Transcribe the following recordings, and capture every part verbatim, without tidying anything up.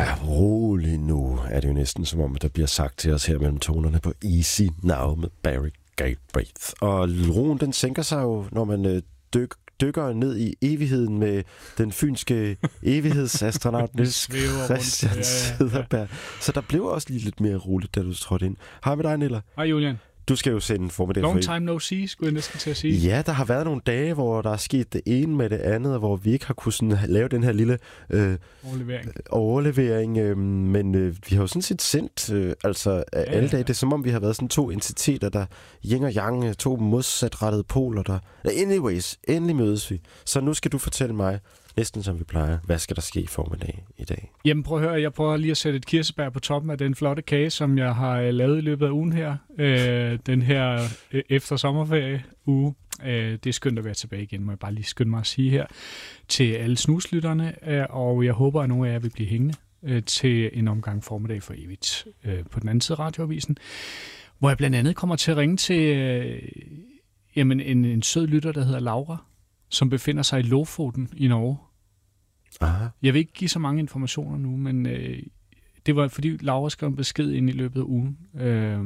Ja, rolig nu er det jo næsten som om, at der bliver sagt til os her mellem tonerne på Easy Now med Barry Galbraith. Og roen, den sænker sig jo, når man øh, dyk, dykker ned i evigheden med den fynske evighedsastronaut Niels Christian Cederberg. Ja, ja, ja. Så der blev også lige lidt mere roligt, da du trådte ind. Hej med dig, Niller. Hej, Julian. Du skal jo sende formiddag for Long time no see, skulle jeg næsten til at sige. Ja, der har været nogle dage, hvor der er sket det ene med det andet, hvor vi ikke har kunnet sådan lave den her lille øh, overlevering. overlevering øh, men øh, vi har jo sådan set sendt øh, altså ja, alle dage. Ja, ja. Det er som om, vi har været sådan to entiteter, der yin og yang, to modsatrettede poler, der... Anyways, endelig mødes vi. Så nu skal du fortælle mig, næsten som vi plejer, hvad skal der ske i formiddag i dag? Jamen prøv at høre, jeg prøver lige at sætte et kirsebær på toppen af den flotte kage, som jeg har lavet i løbet af ugen her. Øh, den her øh, efter sommerferie uge. Øh, det er skønt at være tilbage igen, må jeg bare lige skynde mig at sige her. Til alle snuslytterne, øh, og jeg håber, at nogle af jer vil blive hængende øh, til en omgang formiddag for evigt øh, på den anden side af radioavisen. Hvor jeg blandt andet kommer til at ringe til øh, jamen, en, en sød lytter, der hedder Laura, som befinder sig i Lofoten i Norge. Aha. Jeg vil ikke give så mange informationer nu, men øh, det var fordi Laura skrev en besked ind i løbet af ugen, øh,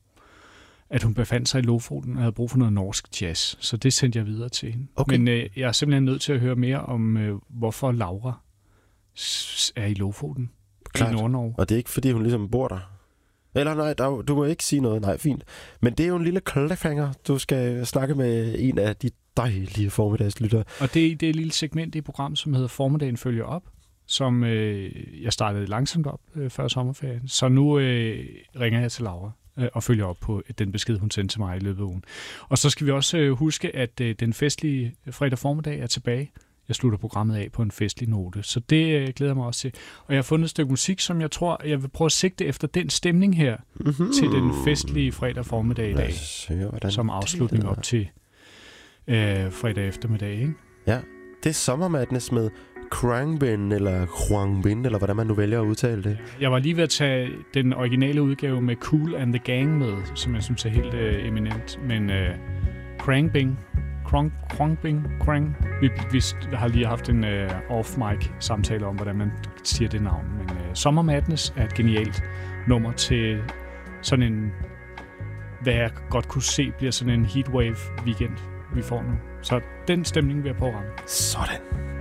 at hun befandt sig i Lofoten og havde brug for noget norsk jazz. Så det sendte jeg videre til hende. Okay. Men øh, jeg er simpelthen nødt til at høre mere om, øh, hvorfor Laura er i Lofoten. Klart. I Nord-Norge. Og det er ikke, fordi hun ligesom bor der. Eller nej, der, du må ikke sige noget. Nej, fint. Men det er jo en lille cliffhanger. Du skal snakke med en af de dejlige formiddagslyttere. Og det er det er et lille segment i programmet, som hedder Formiddagen følger op, som øh, jeg startede langsomt op øh, før sommerferien. Så nu øh, ringer jeg til Laura øh, og følger op på den besked, hun sendte til mig i løbet af ugen. Og så skal vi også øh, huske, at øh, den festlige fredag formiddag er tilbage. Jeg slutter programmet af på en festlig note, så det øh, glæder jeg mig også til. Og jeg har fundet et stykke musik, som jeg tror, jeg vil prøve at sigte efter den stemning her mm-hmm. til den festlige fredag formiddag i dag, se, som afslutning op til øh, fredag eftermiddag, ikke? Ja, det er Summer Madness med Khruangbin, eller Khruangbin, eller hvordan man nu vælger at udtale det. Jeg var lige ved at tage den originale udgave med Kool and the Gang med, som jeg synes er helt øh, eminent, men øh, Khruangbin, Krong, Khruangbin, Krang. Vi, vi har lige haft en øh, off-mic samtale om, hvordan man siger det navn, men øh, Summer Madness er et genialt nummer til sådan en, hvad jeg godt kunne se, bliver sådan en heatwave weekend, vi får nu. Så den stemning vil jeg på at ramme. Sådan.